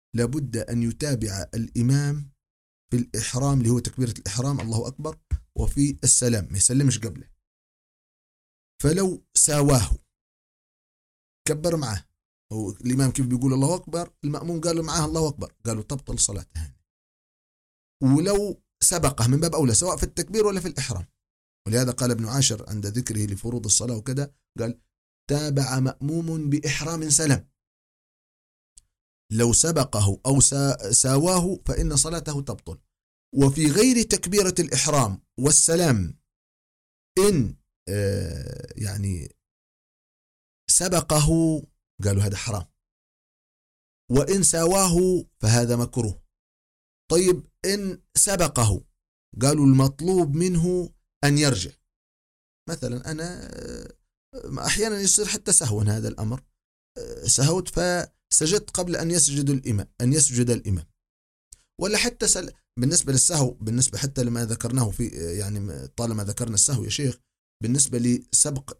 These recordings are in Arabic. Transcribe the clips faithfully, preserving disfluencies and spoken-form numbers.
لابد أن يتابع الإمام في الإحرام اللي هو تكبيرة الإحرام الله أكبر، وفي السلام ما يسلمش قبله. فلو ساواه كبر معه، هو الإمام كيف بيقول الله أكبر، المأموم قالوا معاه الله أكبر، قالوا تبطل صلاته. ولو سبقه من باب أولى سواء في التكبير ولا في الإحرام. ولهذا قال ابن عاشر عند ذكره لفروض الصلاة وكذا قال تابع مأموم بإحرام سلام، لو سبقه أو ساواه فإن صلاته تبطل. وفي غير تكبيرة الإحرام والسلام إن آه يعني سبقه قالوا هذا حرام، وإن ساواه فهذا مكروه. طيب إن سبقه قالوا المطلوب منه أن يرجع. مثلا أنا أحيانا يصير حتى سهوا هذا الأمر، سهوت فسجدت قبل أن يسجد الإمام أن يسجد الإمام، ولا حتى سل... بالنسبة للسهو، بالنسبة حتى لما ذكرناه في يعني طالما ذكرنا السهو يا شيخ، بالنسبة لسبق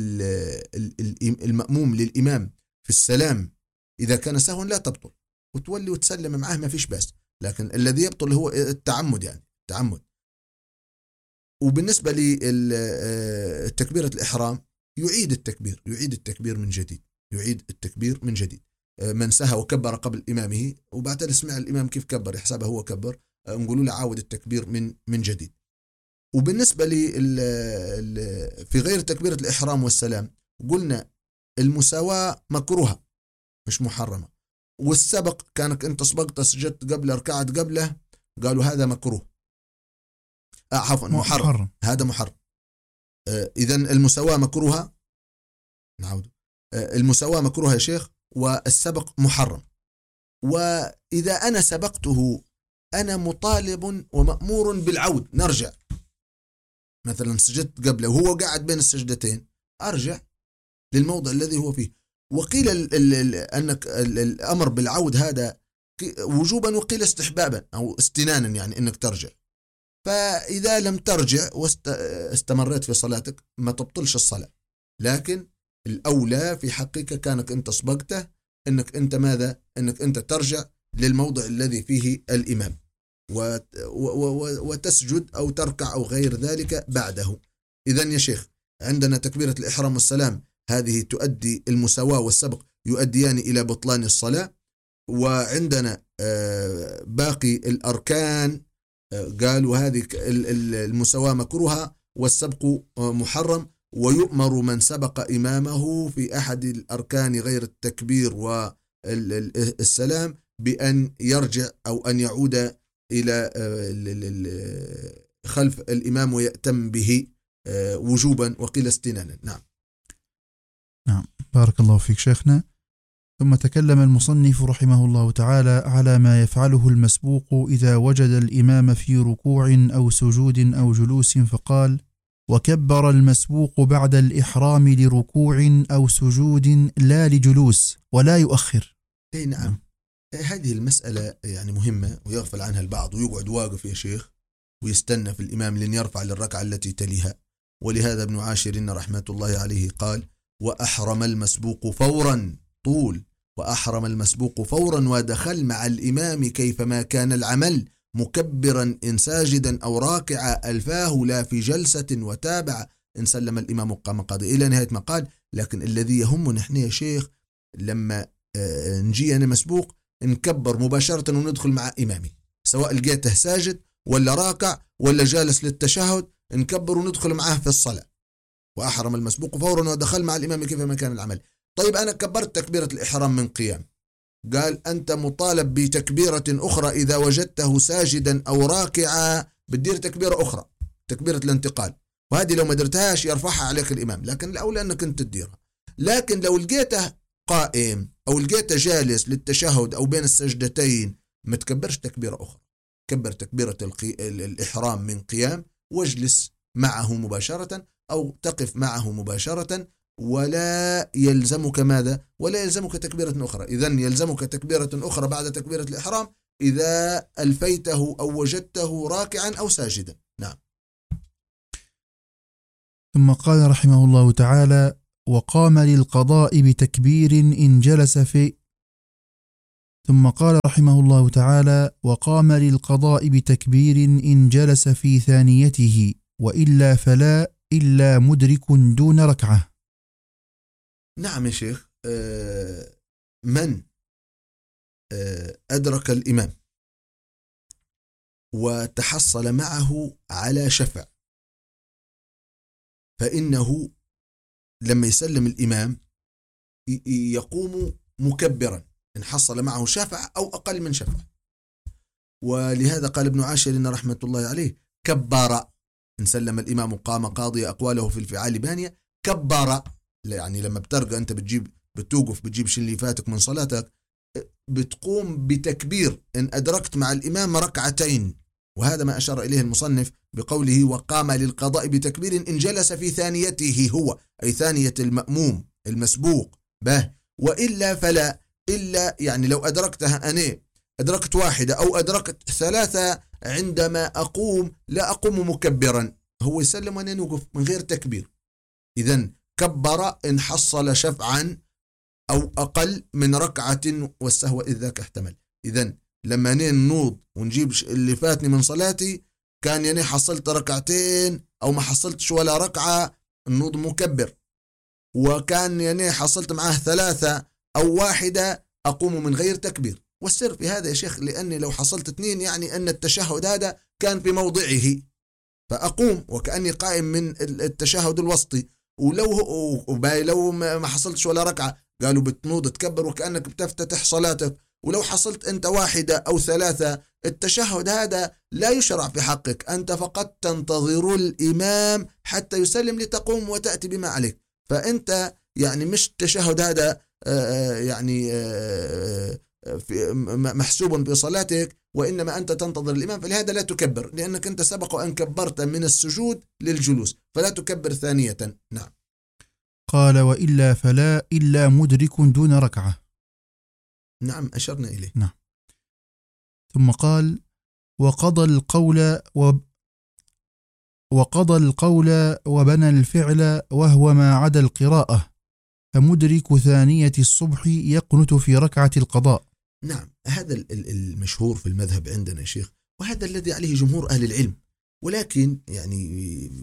المأموم للإمام في السلام إذا كان سهوا لا تبطل، وتولي وتسلم معه ما فيش بأس، لكن الذي يبطل هو التعمد، يعني التعمد. وبالنسبة لتكبيرة الإحرام يعيد التكبير يعيد التكبير من جديد يعيد التكبير من جديد. من سهى وكبر قبل إمامه وبعد سمع الإمام كيف كبر يحسبه هو كبر، نقولوا له عاود التكبير من من جديد. وبالنسبة لي في غير تكبيرة الإحرام والسلام قلنا المساواة مكروهة مش محرمة، والسبق كانك أنت سبقت سجدت قبل ركعت قبله قالوا هذا مكروه، آه عفوا محرم. محرم هذا محرم. آه إذن المساواة مكروهة، نعود آه المساواة مكروهة يا شيخ، والسبق محرم. وإذا أنا سبقته أنا مطالب ومأمور بالعود، نرجع. مثلا سجدت قبله وهو قاعد بين السجدتين أرجع للموضع الذي هو فيه. وقيل ال ال ال أنك ال الأمر بالعود هذا وجوبا وقيل استحبابا أو استنانا، يعني أنك ترجع. فإذا لم ترجع واستمريت في صلاتك ما تبطلش الصلاة، لكن الأولى في حقك كانك أنت سبقته أنك أنت ماذا أنك أنت ترجع للموضع الذي فيه الإمام وتسجد أو تركع أو غير ذلك بعده. إذن يا شيخ عندنا تكبيرة الإحرام والسلام هذه تؤدي المساواة والسبق يؤديان إلى بطلان الصلاة. وعندنا باقي الأركان قالوا هذه المساواة مكروهة والسبق محرم، ويؤمر من سبق إمامه في أحد الأركان غير التكبير والسلام بأن يرجع أو أن يعود إلى خلف الإمام ويأتم به وجوبا وقيل استنانا. نعم نعم بارك الله فيك شيخنا. ثم تكلم المصنف رحمه الله تعالى على ما يفعله المسبوق إذا وجد الإمام في ركوع أو سجود أو جلوس، فقال: وكبر المسبوق بعد الإحرام لركوع أو سجود لا لجلوس ولا يؤخر. أي نعم. هذه المسألة يعني مهمة ويغفل عنها البعض ويقعد واقف يا شيخ ويستنى في الإمام لن يرفع للركعة التي تليها. ولهذا ابن عاشر رحمة الله عليه قال: وأحرم المسبوق فورا، طول وأحرم المسبوق فورا ودخل مع الإمام كيفما كان العمل مكبرا إن ساجدا أو راكعا ألفاه لا في جلسة وتابع إن سلم الإمام قام قاضي إلى نهاية ما قال. لكن الذي يهمنا نحن يا شيخ لما نجي أنا مسبوق نكبر مباشرة وندخل مع إمامي، سواء لقيته ساجد ولا راكع ولا جالس للتشهد نكبر وندخل معه في الصلاة. وأحرم المسبوق فورا ودخل مع الإمام كيفما كان العمل. طيب أنا كبرت تكبيرة الإحرام من قيام، قال أنت مطالب بتكبيرة أخرى إذا وجدته ساجدا أو راكعا، بتدير تكبيرة أخرى تكبيرة الانتقال، وهذه لو ما درتهاش يرفعها عليك الإمام، لكن الأولى أنك أنت تديرها. لكن لو لقيته قائم أو لقيته جالس للتشهد أو بين السجدتين ما تكبرش تكبيرة أخرى، كبر تكبيرة الإحرام من قيام واجلس معه مباشرة أو تقف معه مباشرة، ولا يلزمك ماذا؟ ولا يلزمك تكبيرة أخرى. إذن يلزمك تكبيرة أخرى بعد تكبيرة الإحرام إذا ألفيته أو وجدته راكعا أو ساجدا. نعم. ثم قال رحمه الله تعالى: وقام للقضاء بتكبير إن جلس في ثم قال رحمه الله تعالى: وقام للقضاء بتكبير إن جلس في ثانيته، وإلا فلا إلا مدرك دون ركعة. نعم يا شيخ. من أدرك الإمام وتحصل معه على شفع، فإنه لما يسلم الإمام يقوم مكبرا إن حصل معه شفع أو أقل من شفع. ولهذا قال ابن عاشر رحمة الله عليه: كبر إن سلم الإمام قام قاضي أقواله في الفعال بانية. كبر يعني لما بترجع أنت بتجيب بتوقف بتجيب شيء اللي فاتك من صلاتك، بتقوم بتكبير إن أدركت مع الإمام ركعتين. وهذا ما أشار إليه المصنف بقوله: وقام للقضاء بتكبير إن جلس في ثانيته هو، أي ثانية المأموم المسبوق به، وإلا فلا، إلا يعني لو أدركتها أنا أدركت واحدة أو أدركت ثلاثة، عندما أقوم لا أقوم مكبرا، هو يسلم وأنا نوقف من غير تكبير. إذن كبر إن حصل شفعا أو أقل من ركعة والسهو إذ ذاك احتمل. إذن لما ننوض ونجيب اللي فاتني من صلاتي، كان يعني حصلت ركعتين أو ما حصلتش ولا ركعة، النوض مكبر. وكان يعني حصلت معاه ثلاثة أو واحدة، أقوم من غير تكبير. والسر في هذا يا شيخ لأني لو حصلت اثنين يعني أن التشهد هذا كان في موضعه، فأقوم وكأني قائم من التشهد الوسطي. ولو لو ما حصلتش ولا ركعة قالوا بتنوض تكبر وكأنك بتفتتح صلاتك. ولو حصلت أنت واحدة أو ثلاثة، التشهد هذا لا يشرع في حقك، أنت فقط تنتظر الإمام حتى يسلم لتقوم وتأتي بما عليك. فأنت يعني مش التشهد هذا يعني محسوب في صلاتك، وإنما أنت تنتظر الإمام، فلهذا لا تكبر، لأنك أنت سبق أن كبرت من السجود للجلوس، فلا تكبر ثانية. نعم. قال: وإلا فلا إلا مدرك دون ركعة. نعم أشرنا إليه. نعم. ثم قال: وقضى القول و وقضى القول وبنى الفعل وهو ما عدا القراءة، فمدرك ثانية الصبح يقنت في ركعة القضاء. نعم، هذا المشهور في المذهب عندنا يا شيخ، وهذا الذي عليه جمهور أهل العلم. ولكن يعني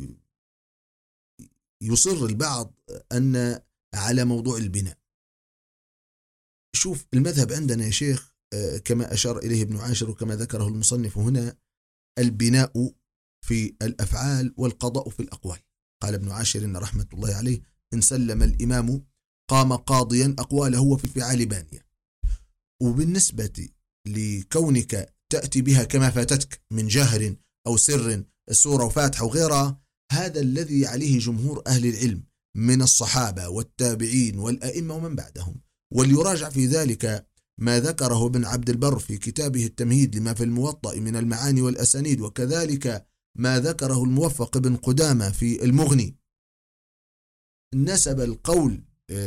يصر البعض أن على موضوع البناء. شوف المذهب عندنا يا شيخ كما أشار إليه ابن عاشر وكما ذكره المصنف هنا، البناء في الأفعال والقضاء في الأقوال. قال ابن عاشر رحمة الله عليه: إن سلم الإمام قام قاضيا أقواله هو في الفعال بانية. وبالنسبة لكونك تأتي بها كما فاتتك من جهر أو سر، السورة وفاتحة وغيرها، هذا الذي عليه جمهور أهل العلم من الصحابة والتابعين والأئمة ومن بعدهم. وليراجع في ذلك ما ذكره ابن عبد البر في كتابه التمهيد لما في الموطأ من المعاني والأسانيد، وكذلك ما ذكره الموفق بن قدامة في المغني. نسب القول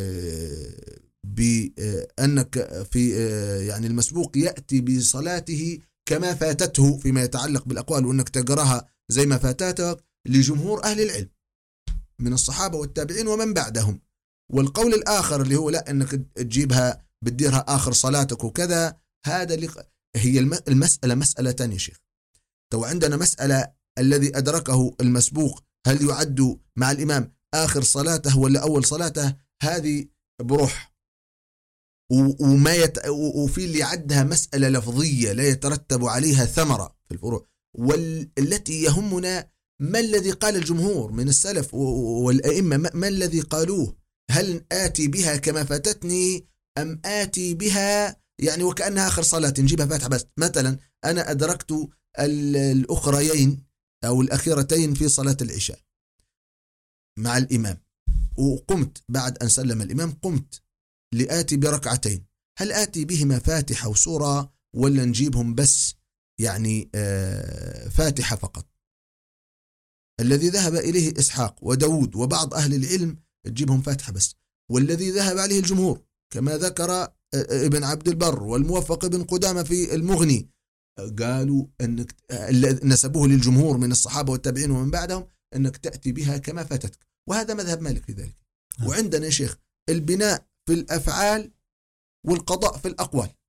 بأنك في يعني المسبوق يأتي بصلاته كما فاتته فيما يتعلق بالأقوال، وأنك تقراها زي ما فاتتك، لجمهور أهل العلم من الصحابة والتابعين ومن بعدهم. والقول الآخر اللي هو لا أنك تجيبها بتديرها آخر صلاتك وكذا، هذا اللي هي المسألة مسألة تانية شيخ. تو عندنا مسألة الذي أدركه المسبوق هل يعد مع الإمام آخر صلاته ولا أول صلاته، هذه بروح. وما يت... وفي اللي عدها مسألة لفظية لا يترتب عليها ثمرة في الفروع. والتي يهمنا ما الذي قال الجمهور من السلف والأئمة، ما الذي قالوه، هل آتي بها كما فاتتني أم آتي بها يعني وكأنها آخر صلاة نجيبها فاتحة بس. مثلا أنا أدركت الأخريين أو الأخيرتين في صلاة العشاء مع الإمام، وقمت بعد أن سلم الإمام قمت لآتي بركعتين، هل آتي بهما فاتحة وسورة ولا نجيبهم بس يعني آه فاتحة فقط؟ الذي ذهب إليه إسحاق وداود وبعض أهل العلم تجيبهم فاتحة بس. والذي ذهب عليه الجمهور كما ذكر ابن عبد البر والموفق بن قدامة في المغني، قالوا أنك نسبوه للجمهور من الصحابة والتابعين ومن بعدهم أنك تأتي بها كما فاتتك، وهذا مذهب مالك في ذلك. وعندنا يا شيخ البناء في الأفعال والقضاء في الأقوال.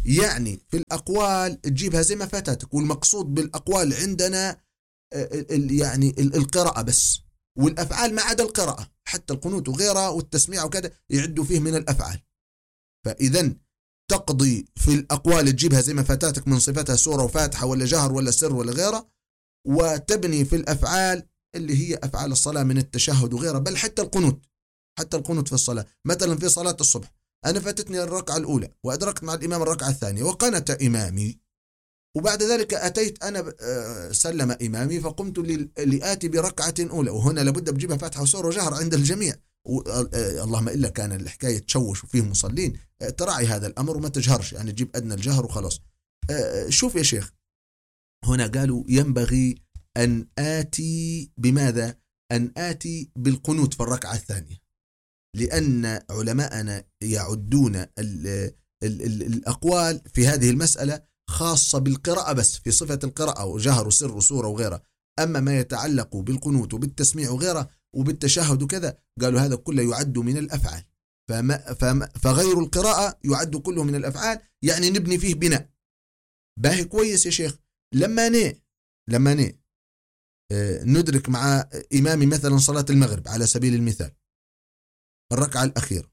يعني في الأقوال تجيبها زي ما فاتتك، والمقصود بالأقوال عندنا يعني القراءة بس، والأفعال ما عدا القراءة، حتى القنوت وغيرها والتسميع وكذا يعدوا فيه من الأفعال. فإذا تقضي في الأقوال تجيبها زي ما فاتتك من صفتها سورة وفاتحة ولا جهر ولا سر ولا غيرها، وتبني في الأفعال اللي هي أفعال الصلاة من التشهد وغيرها، بل حتى القنوت، حتى القنوت في الصلاة. مثلا في صلاة الصبح أنا فاتتني الركعة الأولى وأدركت مع الإمام الركعة الثانية وقنت إمامي، وبعد ذلك أتيت أنا سلم إمامي فقمت لآتي بركعة أولى، وهنا لابد بجيبها فاتحة وسورة وجهر عند الجميع. اللهم إلا كان الحكاية تشوش وفيه مصلين، تراعي هذا الأمر وما تجهرش، يعني تجيب أدنى الجهر وخلاص. شوف يا شيخ، هنا قالوا ينبغي أن آتي بماذا؟ أن آتي بالقنوت في الركعة الثانية، لأن علماءنا يعدون ال ال ال الأقوال في هذه المسألة خاصة بالقراءة بس، في صفة القراءة وجهر وسر وسورة وغيرها. أما ما يتعلق بالقنوت وبالتسميع وغيره وبالتشهد وكذا، قالوا هذا كله يعد من الأفعال، فما فما فغير القراءة يعد كله من الأفعال، يعني نبني فيه بناء. باهي كويس يا شيخ. لما ني لما ني اه ندرك مع إمامي مثلا صلاة المغرب على سبيل المثال الركعة الأخيرة،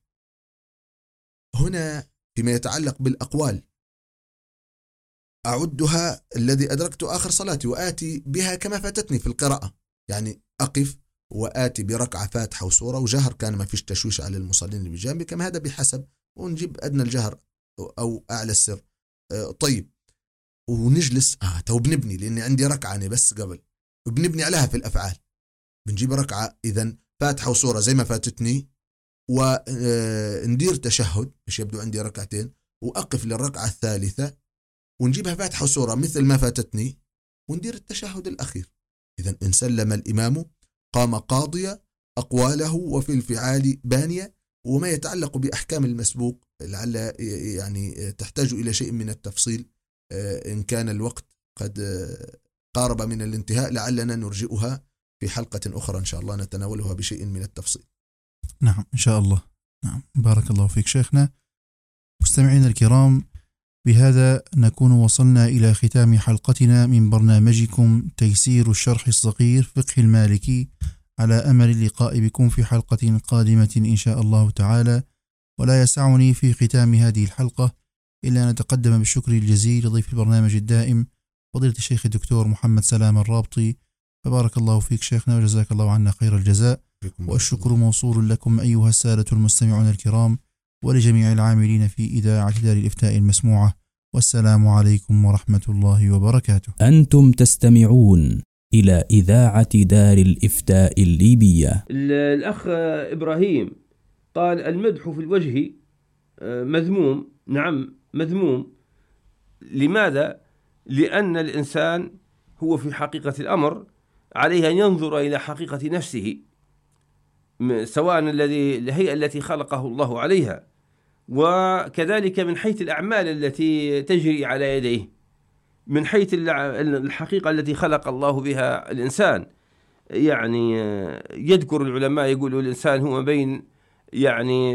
هنا فيما يتعلق بالأقوال أعدها الذي أدركت آخر صلاتي وآتي بها كما فاتتني في القراءة، يعني أقف وآتي بركعة فاتحة وسورة وجهر، كان ما فيش تشويش على المصلين اللي بجانبي، كما هذا بحسب، ونجيب أدنى الجهر أو أعلى السر. آه طيب، ونجلس آه تو بنبني، لأني عندي ركعة أنا بس قبل بنبني عليها في الأفعال، بنجيب ركعة إذن فاتحة وسورة زي ما فاتتني، وندير تشهد مش يبدو عندي ركعتين، وأقف للركعة الثالثة ونجيبها فاتحة وسورة مثل ما فاتتني، وندير التشهد الأخير. إذن إن سلم الإمام قام قاضية أقواله وفي الفعال بانية. وما يتعلق بأحكام المسبوق لعل يعني تحتاج إلى شيء من التفصيل، إن كان الوقت قد قارب من الانتهاء لعلنا نرجئها في حلقة أخرى إن شاء الله نتناولها بشيء من التفصيل. نعم إن شاء الله. نعم بارك الله فيك شيخنا. مستمعين الكرام، بهذا نكون وصلنا إلى ختام حلقتنا من برنامجكم تيسير الشرح الصغير فقه المالكي، على أمل اللقاء بكم في حلقة قادمة إن شاء الله تعالى. ولا يسعني في ختام هذه الحلقة إلا أن نتقدم بالشكر الجزيل لضيف البرنامج الدائم فضيلة الشيخ الدكتور محمد سلام الرابطي، فبارك الله فيك شيخنا وجزاك الله عنا خير الجزاء. والشكر موصول لكم أيها السادة المستمعون الكرام، ولجميع العاملين في إذاعة دار الإفتاء المسموعة. والسلام عليكم ورحمة الله وبركاته. أنتم تستمعون إلى إذاعة دار الإفتاء الليبية. الأخ إبراهيم قال المدح في الوجه مذموم. نعم مذموم. لماذا؟ لأن الإنسان هو في حقيقة الأمر عليه أن ينظر إلى حقيقة نفسه، سواء الذي الهيئة التي خلقه الله عليها، وكذلك من حيث الأعمال التي تجري على يديه، من حيث الحقيقة التي خلق الله بها الإنسان. يعني يذكر العلماء يقولوا الإنسان هو بين يعني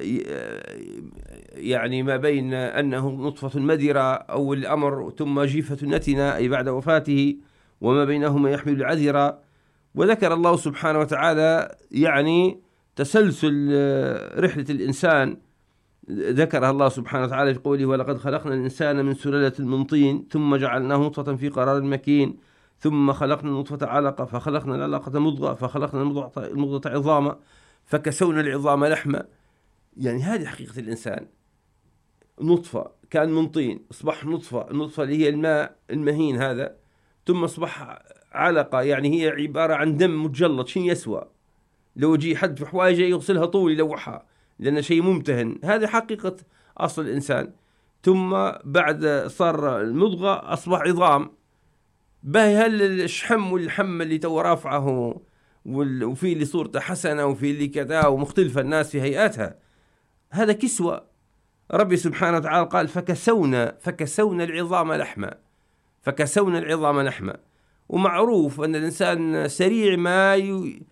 يعني ما بين أنه نطفة مدرة أو الأمر ثم جيفة نتنة أي بعد وفاته، وما بينهما يحمل العذرة. وذكر الله سبحانه وتعالى يعني تسلسل رحلة الإنسان، ذكرها الله سبحانه وتعالى في قوله ولقد خلقنا الإنسان من سلالة من طين ثم جعلناه نطفة في قرار مكين ثم خلقنا النطفة علقة فخلقنا العلقة مضغة فخلقنا المضغة عظاما فكسونا العظام لحما. يعني هذه حقيقة الإنسان، نطفة كان من طين أصبح نطفة، النطفة اللي هي الماء المهين هذا، ثم أصبح علقة يعني هي عبارة عن دم متجلط شين يسوى، لو يجي حد في حوايجه يغسلها طول يلوحها لأنه شيء ممتهن. هذه حقيقة أصل الإنسان. ثم بعد صار المضغة أصبح عظام. باهي هل الشحم والحم اللي تو رافعه وفي اللي صورته حسنة وفي اللي كذا ومختلفة الناس في هيئاتها، هذا كسوة. ربي سبحانه وتعالى قال فكسونا فكسونا العظام لحما، فكسونا العظام لحما. ومعروف أن الإنسان سريع ما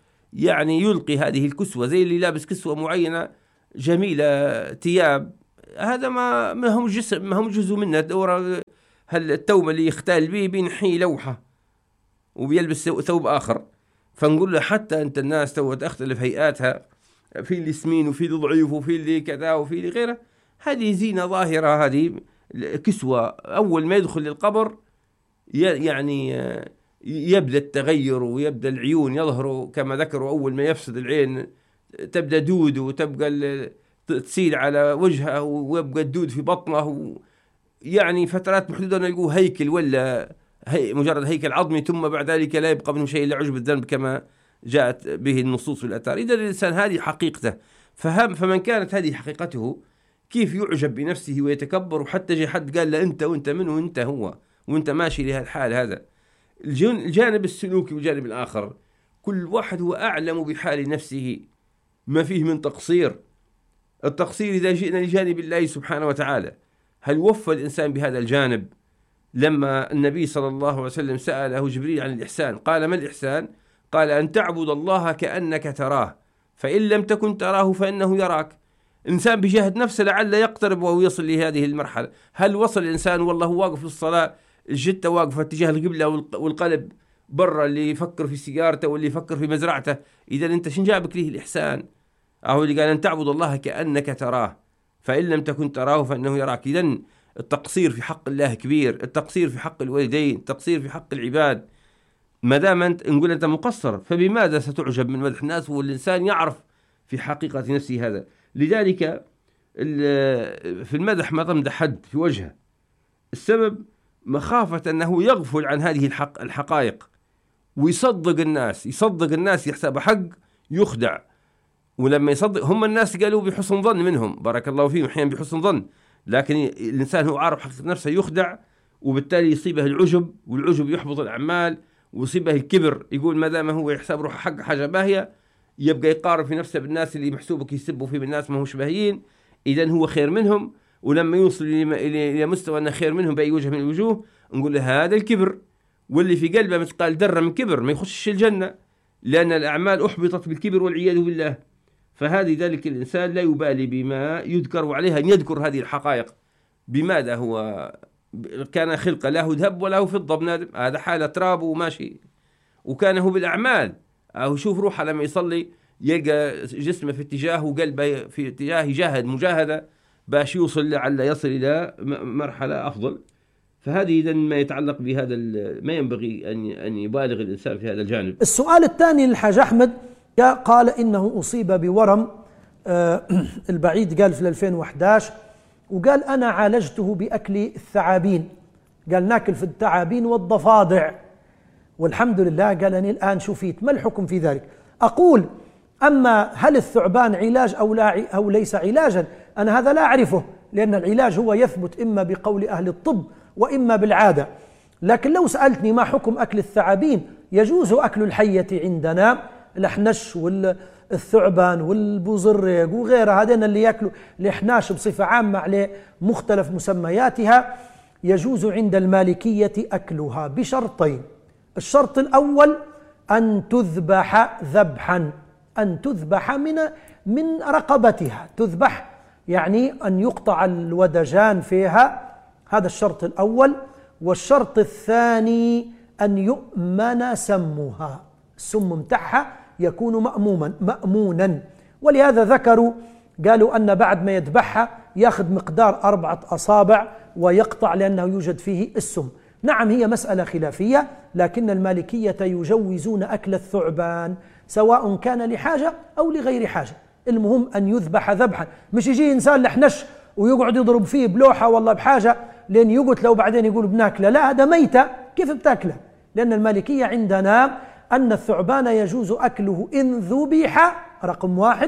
يعني يلقي هذه الكسوة، زي اللي لابس كسوة معينة جميلة ثياب هذا ما ما هو جسم، ما هو جزء منه. دورة هل التوم اللي يختال به بينحي لوحة وبيلبس ثوب آخر. فنقول له حتى أنت الناس تو تختلف هيئاتها، في اللي سمين وفي اللي ضعيف وفي اللي كذا وفي اللي غيره، هذه زينة ظاهرة، هذه كسوة. أول ما يدخل للقبر يعني يبدأ التغير ويبدأ العيون يظهروا كما ذكروا. أول ما يفسد العين تبدأ دود وتبقى تسيل على وجهه ويبقى الدود في بطنه، يعني فترات محدودة نلقوه هيكل ولا هي مجرد هيكل عظمي، ثم بعد ذلك لا يبقى منه شيء إلا عجب الذنب كما جاءت به النصوص في الآثار. إذا الإنسان هذه حقيقته، فهم فمن كانت هذه حقيقته كيف يعجب بنفسه ويتكبر، وحتى جاء حد قال له أنت وأنت من وأنت هو وأنت ماشي لهذا الحال. هذا الجانب السلوكي والجانب الآخر، كل واحد هو أعلم بحال نفسه، ما فيه من تقصير. التقصير إذا جئنا لجانب الله سبحانه وتعالى، هل وفى الإنسان بهذا الجانب؟ لما النبي صلى الله عليه وسلم سأله جبريل عن الإحسان قال ما الإحسان؟ قال أن تعبد الله كأنك تراه فإن لم تكن تراه فإنه يراك. الإنسان بجهد نفسه لعل يقترب وهو يصل لهذه المرحلة. هل وصل الإنسان والله واقف في الصلاة الجتة واقفة اتجاه القبلة والقلب برا، اللي يفكر في سيارته واللي يفكر في مزرعته؟ إذا أنت شن جابك له الإحسان؟ أهو اللي قال أن تعبد الله كأنك تراه فإن لم تكن تراه فإنه يراك. إذن التقصير في حق الله كبير، التقصير في حق الوالدين، التقصير في حق العباد. ما دام أنت نقول أنت مقصر، فبماذا ستعجب من مدح الناس والإنسان يعرف في حقيقة نفسه هذا؟ لذلك في المدح ما تمدح حد في وجهه، السبب مخافة أنه يغفل عن هذه الحق الحقائق ويصدق الناس، يصدق الناس يحسب حق يخدع. ولما يصدق هم الناس قالوا بحسن ظن منهم، بارك الله فيهم، أحيانا بحسن ظن، لكن الإنسان هو عارف حقيقة نفسه يخدع، وبالتالي يصيبه العجب، والعجب يحبط الأعمال، ويصيبه الكبر. يقول ما دام هو يحسب روحه حق حاجة باهية يبقى يقارن في نفسه بالناس اللي محسوبك يسبوا فيه بالناس ما هوش باهيين، إذن هو خير منهم. ولما يوصل إلى مستوى أنه خير منهم بأي وجه من الوجوه نقول له هذا الكبر، واللي في قلبه مثقال ذرة من كبر ما يخشش الجنة، لأن الأعمال أحبطت بالكبر والعياذ بالله. فهذه ذلك الإنسان لا يبالي بما يذكر، وعليها أن يذكر هذه الحقائق. بماذا هو كان خلقه له ذهب وله فضة بنادم، هذا حالة تراب وماشي. وكان هو بالأعمال، أو شوف روحه لما يصلي يلقى جسمه في اتجاه وقلبه في اتجاه، يجاهد مجاهدة باش يوصل لعل يصل إلى مرحلة أفضل. فهذه إذن ما يتعلق بهذا، ما ينبغي أن أن يبالغ الإنسان في هذا الجانب. السؤال الثاني للحاج أحمد قال إنه أصيب بورم البعيد، قال في ألفين وأحد عشر، وقال أنا عالجته بأكل الثعابين، قال ناكل في الثعابين والضفادع والحمد لله. قال أني الآن شفيت، ما الحكم في ذلك؟ أقول أما هل الثعبان علاج أو لا أو ليس علاجا، أنا هذا لا أعرفه، لأن العلاج هو يثبت إما بقول أهل الطب وإما بالعادة. لكن لو سألتني ما حكم أكل الثعابين، يجوز أكل الحية عندنا، الأحنش والثعبان والبوزرق وغيرها، هذين اللي يأكلوا الإحناش بصفة عامة على مختلف مسمياتها، يجوز عند المالكية أكلها بشرطين. الشرط الأول أن تذبح ذبحا، أن تذبح من من رقبتها، تذبح يعني أن يقطع الودجان فيها، هذا الشرط الأول. والشرط الثاني أن يؤمن سمها، السم متاعها يكون مأموما مأمونا. ولهذا ذكروا قالوا أن بعد ما يذبحها يأخذ مقدار أربعة أصابع ويقطع لأنه يوجد فيه السم. نعم هي مسألة خلافية، لكن المالكية يجوزون أكل الثعبان سواء كان لحاجة أو لغير حاجة، المهم أن يذبح ذبحا، مش يجي إنسان لحنش ويقعد يضرب فيه بلوحة والله بحاجة لأن يقتله وبعدين يقول بناكله، لا هذا ميتة كيف بتاكله؟ لأن المالكية عندنا أن الثعبان يجوز أكله إن ذبح رقم واحد،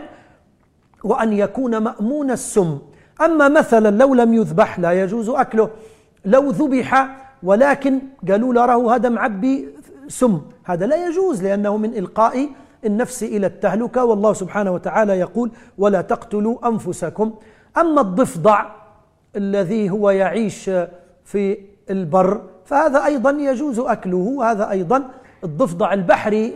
وأن يكون مأمون السم. أما مثلا لو لم يذبح لا يجوز أكله، لو ذبح ولكن قالوا له هذا معبي سم، هذا لا يجوز لأنه من إلقاء النفس إلى التهلكة، والله سبحانه وتعالى يقول ولا تقتلوا أنفسكم. أما الضفدع الذي هو يعيش في البر فهذا أيضا يجوز أكله، هذا أيضا الضفدع البحري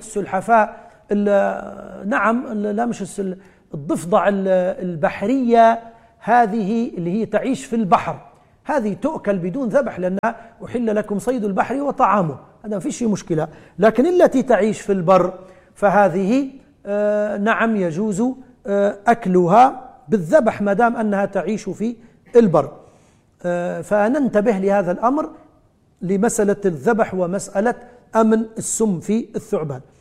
السلحفاء، نعم لا مش الضفدع البحرية هذه اللي هي تعيش في البحر هذه تؤكل بدون ذبح لأنها أحل لكم صيد البحر وطعامه، هذا ما فيش مشكلة. لكن التي تعيش في البر فهذه آه نعم يجوز آه أكلها بالذبح ما دام أنها تعيش في البر. آه فننتبه لهذا الأمر لمسألة الذبح ومسألة أمن السم في الثعبان.